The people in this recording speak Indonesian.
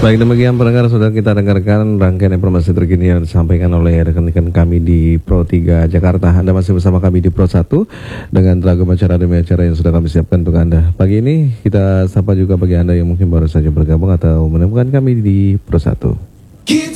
Baik, demikian pendengar sudah kita dengarkan rangkaian informasi terkini yang disampaikan oleh rekan-rekan kami di Pro 3 Jakarta. Anda masih bersama kami di Pro 1 dengan ragam acara demi acara yang sudah kami siapkan untuk Anda. Pagi ini kita sapa juga bagi Anda yang mungkin baru saja bergabung atau menemukan kami di Pro 1.